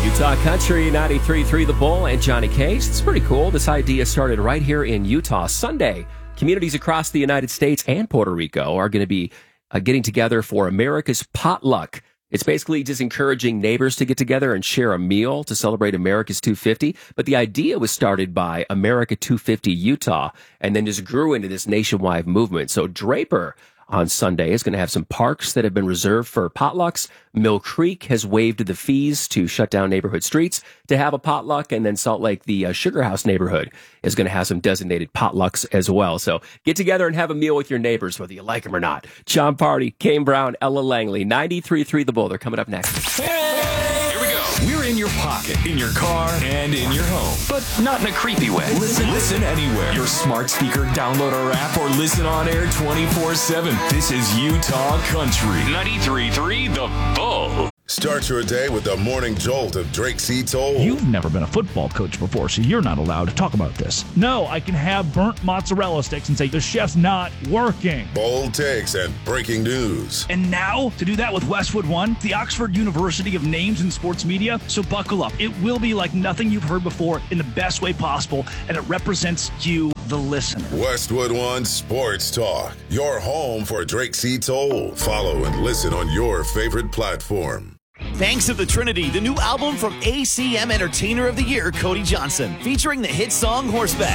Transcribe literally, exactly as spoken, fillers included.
Utah Country, ninety-three point three The Bull, and Johnny Case. It's pretty cool. This idea started right here in Utah. Sunday, communities across the United States and Puerto Rico are going to be uh, getting together for America's Potluck. It's basically just encouraging neighbors to get together and share a meal to celebrate America's two fifty. But the idea was started by America two fifty Utah and then just grew into this nationwide movement. So Draper on Sunday is going to have some parks that have been reserved for potlucks. Mill Creek has waived the fees to shut down neighborhood streets to have a potluck. And then Salt Lake, the uh, Sugar House neighborhood, is going to have some designated potlucks as well. So get together and have a meal with your neighbors, whether you like them or not. John Party, Kane Brown, Ella Langley, ninety-three point three The Bull. They're coming up next. Hey, here we go. We're in your pocket, in your car, and in your home, but not in a creepy way. Listen, listen anywhere. Your smart speaker, download our app, or listen on air twenty-four seven. This is Utah Country. ninety-three point three The Bull. Start your day with the morning jolt of Drake C. Toll. You've never been a football coach before, so you're not allowed to talk about this. No, I can have burnt mozzarella sticks and say, the chef's not working. Bold takes and breaking news. And now, to do that with Westwood One, the Oxford University of Names in Sports Media. So buckle up. It will be like nothing you've heard before in the best way possible, and it represents you, the listener. Westwood One Sports Talk. Your home for Drake C. Toll. Follow and listen on your favorite platform. Banks of the Trinity, the new album from A C M Entertainer of the Year, Cody Johnson, featuring the hit song Horseback.